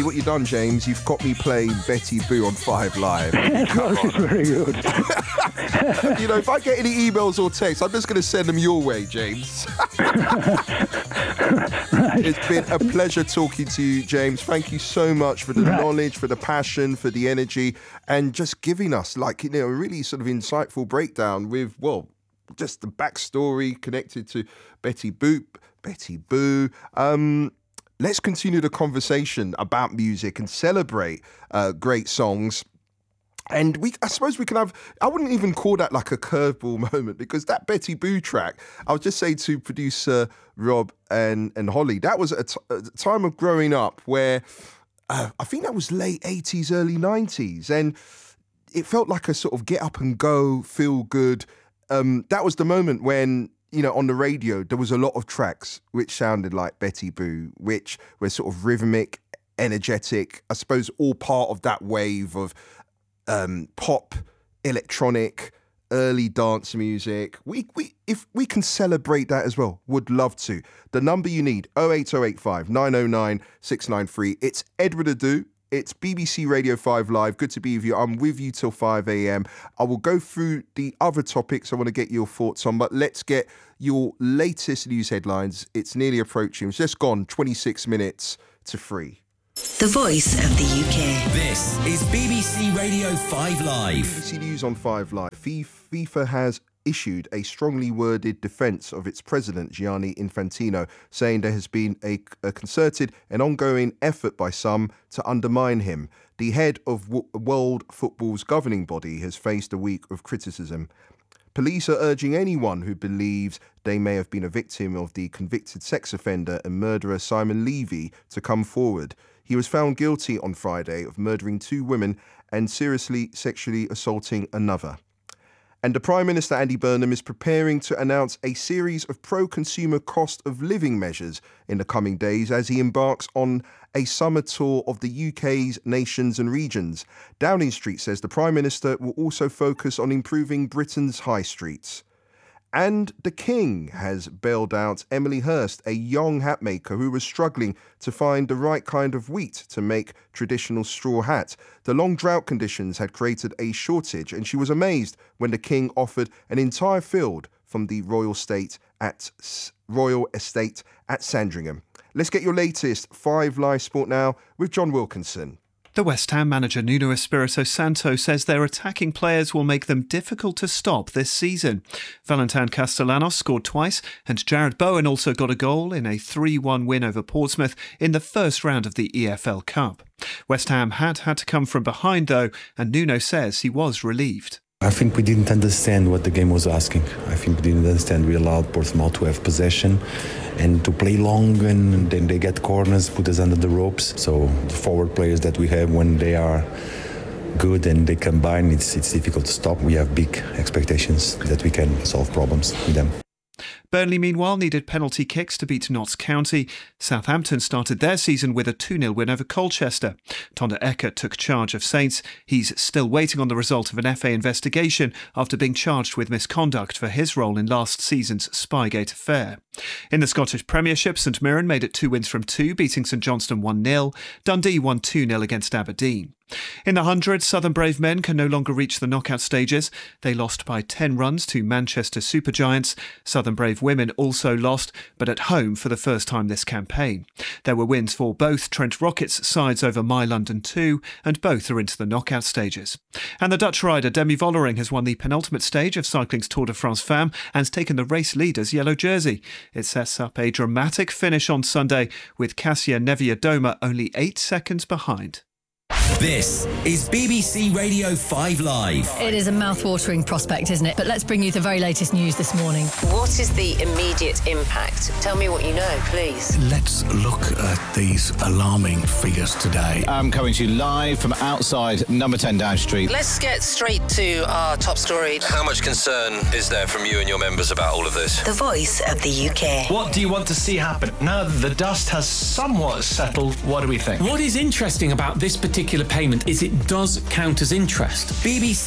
what you've done, James. You've got me playing Betty Boo on 5 Live. Well, it's very good. You know, if I get any emails or texts, I'm just going to send them your way, James. Right. It's been a pleasure talking to you, James. Thank you so much for the knowledge, for the passion, for the energy, and just giving us, like, you know, a really sort of insightful breakdown with, well, just the backstory connected to Betty Boo. Let's continue the conversation about music and celebrate great songs. And I suppose we can have, I wouldn't even call that like a curveball moment, because that Betty Boo track, I was just saying to producer Rob and Holly, that was a time of growing up where I think that was late 80s, early 90s. And it felt like a sort of get up and go, feel good. That was the moment when, you know, on the radio, there was a lot of tracks which sounded like Betty Boo, which were sort of rhythmic, energetic, I suppose all part of that wave of pop, electronic, early dance music. If we can celebrate that as well, would love to. The number you need, 08085 909 693. It's Edward Adu. It's BBC Radio 5 Live. Good to be with you. I'm with you till 5 a.m. I will go through the other topics I want to get your thoughts on, but let's get your latest news headlines. It's nearly approaching. It's just gone 26 minutes to 3. The voice of the UK. This is BBC Radio 5 Live. BBC News on 5 Live. FIFA has issued a strongly worded defence of its president, Gianni Infantino, saying there has been a concerted and ongoing effort by some to undermine him. The head of world football's governing body has faced a week of criticism. Police are urging anyone who believes they may have been a victim of the convicted sex offender and murderer Simon Levy to come forward. He was found guilty on Friday of murdering 2 women and seriously sexually assaulting another. And the Prime Minister, Andy Burnham, is preparing to announce a series of pro-consumer cost of living measures in the coming days as he embarks on a summer tour of the UK's nations and regions. Downing Street says the Prime Minister will also focus on improving Britain's high streets. And the King has bailed out Emily Hurst, a young hat maker who was struggling to find the right kind of wheat to make traditional straw hat. The long drought conditions had created a shortage, and she was amazed when the King offered an entire field from the Royal Estate at Sandringham. Let's get your latest 5 Live Sport now with John Wilkinson. The West Ham manager Nuno Espirito Santo says their attacking players will make them difficult to stop this season. Valentin Castellanos scored twice, and Jared Bowen also got a goal in a 3-1 win over Portsmouth in the first round of the EFL Cup. West Ham had to come from behind though, and Nuno says he was relieved. I think we didn't understand what the game was asking. I think we didn't understand. We allowed Portsmouth to have possession and to play long, and then they get corners, put us under the ropes. So the forward players that we have, when they are good and they combine, it's difficult to stop. We have big expectations that we can solve problems with them. Burnley, meanwhile, needed penalty kicks to beat Notts County. Southampton started their season with a 2-0 win over Colchester. Tonda Eckert took charge of Saints. He's still waiting on the result of an FA investigation after being charged with misconduct for his role in last season's Spygate affair. In the Scottish Premiership, St Mirren made it 2 wins from 2, beating St Johnstone 1-0. Dundee won 2-0 against Aberdeen. In the 100, Southern Brave men can no longer reach the knockout stages. They lost by 10 runs to Manchester Supergiants. Southern Brave women also lost, but at home for the first time this campaign. There were wins for both Trent Rockets' sides over My London 2, and both are into the knockout stages. And the Dutch rider Demi Vollering has won the penultimate stage of cycling's Tour de France Femmes and has taken the race leader's yellow jersey. It sets up a dramatic finish on Sunday, with Kasia Neviadoma only 8 seconds behind. This is BBC Radio 5 Live. It is a mouth-watering prospect, isn't it? But let's bring you the very latest news this morning. What is the immediate impact? Tell me what you know, please. Let's look at these alarming figures today. I'm coming to you live from outside number 10 Down Street. Let's get straight to our top story. How much concern is there from you and your members about all of this? The voice of the UK. What do you want to see happen? Now that the dust has somewhat settled, what do we think? What is interesting about this particular payment is it does count as interest. BBC